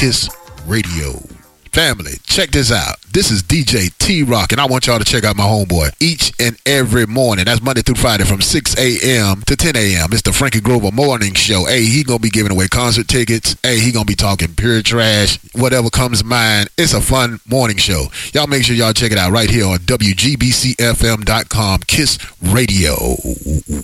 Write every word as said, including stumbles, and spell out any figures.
Kiss Radio. Family, check this out. This is D J T-Rock, and I want y'all to check out my homeboy each and every morning. That's Monday through Friday from six a.m. to ten a.m. It's the Frankie Grover Morning Show. Hey, he gonna be giving away concert tickets. Hey, he gonna be talking pure trash, whatever comes to mind. It's a fun morning show. Y'all make sure y'all check it out right here on W G B C F M dot com, Kiss Radio.